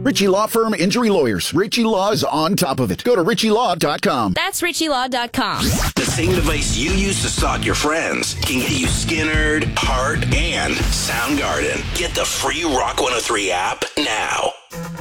Ritchie Law Firm Injury Lawyers. Ritchie Law is on top of it. Go to ritchielaw.com. That's ritchielaw.com. The same device you use to stalk your friends can get you Skinnerd, Heart, and Soundgarden. Get the free Rock 103 app now.